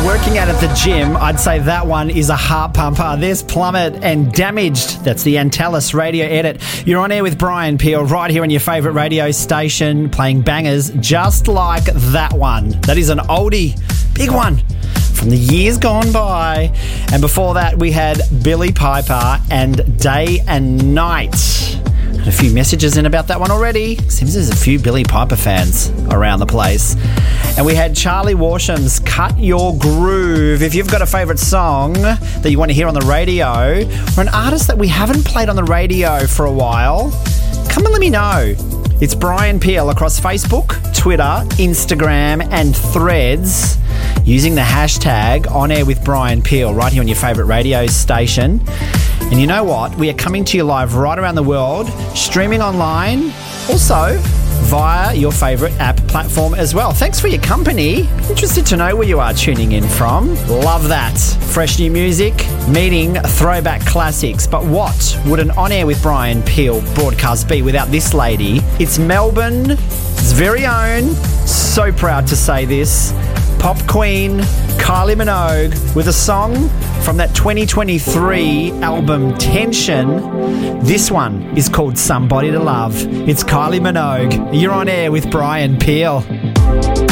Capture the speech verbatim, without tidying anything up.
you're working out at the gym, I'd say that one is a heart pumper. There's Plummet and Damaged. That's the Antalis radio edit. You're on air with Brian Peel right here on your favourite radio station, playing bangers just like that one. That is an oldie, big one from the years gone by. And before that, we had Billy Piper and Day and Night. A few messages in about that one already. Seems there's a few Billy Piper fans around the place. And we had Charlie Warsham's Cut Your Groove. If you've got a favourite song that you want to hear on the radio, or an artist that we haven't played on the radio for a while, come and let me know. It's Brian Peel across Facebook, Twitter, Instagram and Threads, using the hashtag On Air with Brian Peel right here on your favourite radio station. And you know what? We are coming to you live right around the world, streaming online, also via your favourite app platform as well. Thanks for your company. Interested to know where you are tuning in from. Love that. Fresh new music, meeting throwback classics. But what would an On Air with Brian Peel broadcast be without this lady? It's Melbourne's very own, so proud to say this, pop queen Kylie Minogue with a song from that twenty twenty-three album Tension. This one is called Somebody to Love. It's Kylie Minogue. You're on air with Brian Peel.